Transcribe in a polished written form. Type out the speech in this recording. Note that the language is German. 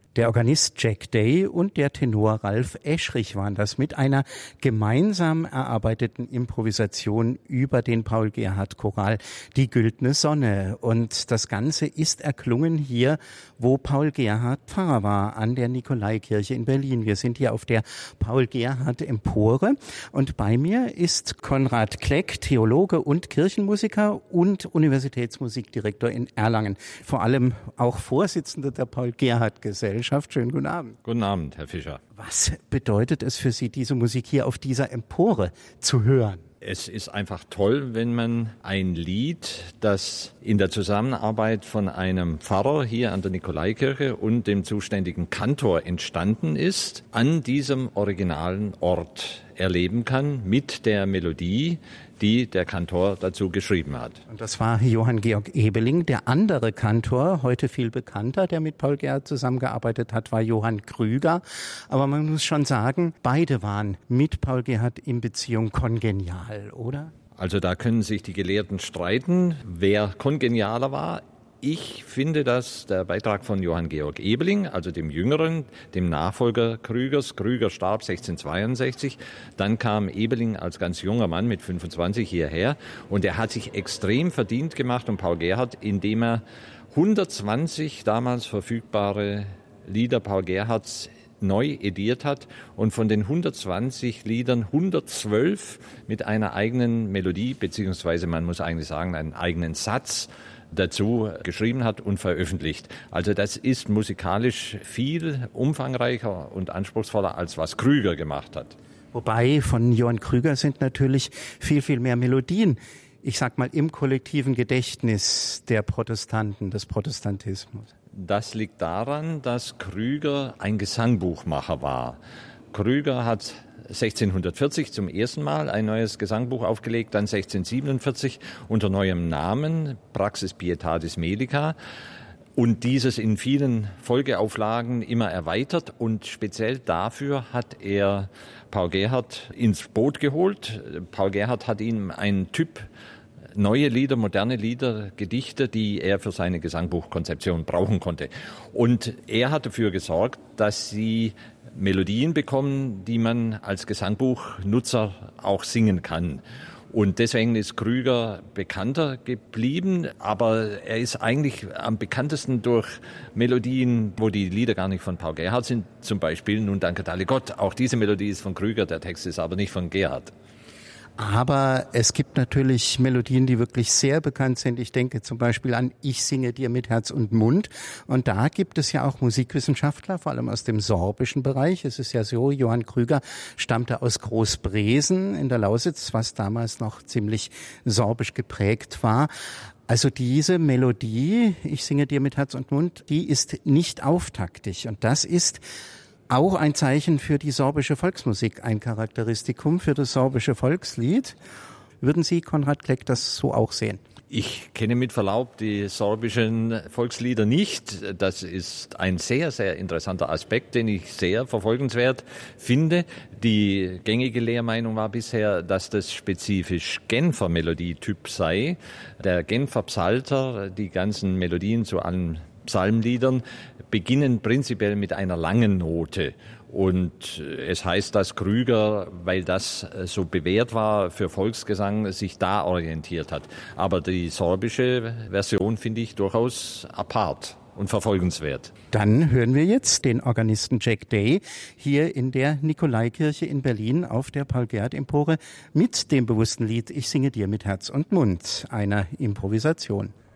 Der Organist Jack Day und der Tenor Ralf Eschrich waren das mit einer gemeinsam erarbeiteten Improvisation über den Paul-Gerhardt-Choral Die Güldene Sonne. Und das Ganze ist erklungen hier, wo Paul Gerhardt Pfarrer war, an der Nikolaikirche in Berlin. Wir sind hier auf der Paul-Gerhardt-Empore und bei mir ist Konrad Kleck, Theologe und Kirchenmusiker und Universitätsmusikdirektor in Erlangen. Vor allem auch Vorsitzender der Paul-Gerhardt-Gesellschaft. Schönen guten Abend. Guten Abend, Herr Fischer. Was bedeutet es für Sie, diese Musik hier auf dieser Empore zu hören? Es ist einfach toll, wenn man ein Lied, das in der Zusammenarbeit von einem Pfarrer hier an der Nikolaikirche und dem zuständigen Kantor entstanden ist, an diesem originalen Ort erleben kann mit der Melodie, die der Kantor dazu geschrieben hat. Und das war Johann Georg Ebeling. Der andere Kantor, heute viel bekannter, der mit Paul Gerhardt zusammengearbeitet hat, war Johann Krüger. Aber man muss schon sagen, beide waren mit Paul Gerhardt in Beziehung kongenial, oder? Also da können sich die Gelehrten streiten, wer kongenialer war. Ich finde, dass der Beitrag von Johann Georg Ebeling, also dem Jüngeren, dem Nachfolger Krügers, Krüger starb 1662, dann kam Ebeling als ganz junger Mann mit 25 hierher und er hat sich extrem verdient gemacht um Paul Gerhardt, indem er 120 damals verfügbare Lieder Paul Gerhardts neu ediert hat und von den 120 Liedern 112 mit einer eigenen Melodie, beziehungsweise man muss eigentlich sagen, einen eigenen Satz dazu geschrieben hat und veröffentlicht. Also das ist musikalisch viel umfangreicher und anspruchsvoller, als was Krüger gemacht hat. Wobei von Johann Krüger sind natürlich viel, viel mehr Melodien, ich sag mal, im kollektiven Gedächtnis der Protestanten, des Protestantismus. Das liegt daran, dass Krüger ein Gesangbuchmacher war. Krüger hat 1640 zum ersten Mal ein neues Gesangbuch aufgelegt, dann 1647 unter neuem Namen, Praxis Pietatis Medica, und dieses in vielen Folgeauflagen immer erweitert, und speziell dafür hat er Paul Gerhardt ins Boot geholt. Paul Gerhardt hat ihm einen Typ neue Lieder, moderne Lieder gedichtet, die er für seine Gesangbuchkonzeption brauchen konnte. Und er hat dafür gesorgt, dass sie Melodien bekommen, die man als Gesangbuchnutzer auch singen kann. Und deswegen ist Krüger bekannter geblieben, aber er ist eigentlich am bekanntesten durch Melodien, wo die Lieder gar nicht von Paul Gerhardt sind, zum Beispiel Nun danket alle Gott. Auch diese Melodie ist von Krüger, der Text ist aber nicht von Gerhardt. Aber es gibt natürlich Melodien, die wirklich sehr bekannt sind. Ich denke zum Beispiel an Ich singe dir mit Herz und Mund. Und da gibt es ja auch Musikwissenschaftler, vor allem aus dem sorbischen Bereich. Es ist ja so, Johann Krüger stammte aus Großbresen in der Lausitz, was damals noch ziemlich sorbisch geprägt war. Also diese Melodie, Ich singe dir mit Herz und Mund, die ist nicht auftaktig. Und das ist auch ein Zeichen für die sorbische Volksmusik, ein Charakteristikum für das sorbische Volkslied. Würden Sie, Konrad Kleck, das so auch sehen? Ich kenne mit Verlaub die sorbischen Volkslieder nicht. Das ist ein sehr, sehr interessanter Aspekt, den ich sehr verfolgenswert finde. Die gängige Lehrmeinung war bisher, dass das spezifisch Genfer Melodietyp sei. Der Genfer Psalter, die ganzen Melodien zu allen Psalmliedern beginnen prinzipiell mit einer langen Note. Und es heißt, dass Krüger, weil das so bewährt war für Volksgesang, sich da orientiert hat. Aber die sorbische Version finde ich durchaus apart und verfolgenswert. Dann hören wir jetzt den Organisten Jack Day hier in der Nikolaikirche in Berlin auf der Paul-Gerhardt-Empore mit dem bewussten Lied Ich singe dir mit Herz und Mund, einer Improvisation.